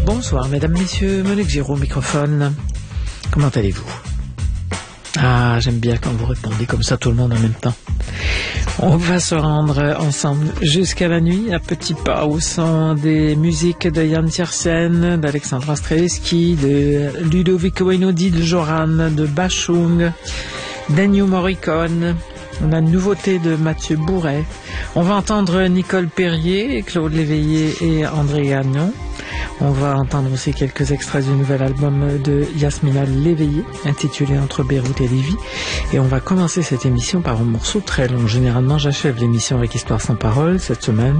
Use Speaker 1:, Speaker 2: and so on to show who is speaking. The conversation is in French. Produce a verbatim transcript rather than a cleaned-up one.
Speaker 1: Bonsoir, mesdames, messieurs, Monique Giraud au microphone. Comment allez-vous? Ah, j'aime bien quand vous répondez comme ça, tout le monde en même temps. On va se rendre ensemble jusqu'à la nuit, à petits pas au son des musiques de Yann Tiersen, d'Alexandra Streletsky, de Ludovico Einaudi, de Joran, de Bashung, d'Ennio Morricone. On a une nouveauté de Mathieu Bourret. On va entendre Nicole Perrier, Claude Léveillé et André Gagnon. On va entendre aussi quelques extraits du nouvel album de Yasmina Léveillé, intitulé Entre Beyrouth et Lévis. Et on va commencer cette émission par un morceau très long. Généralement, j'achève l'émission avec Histoire sans parole. Cette semaine,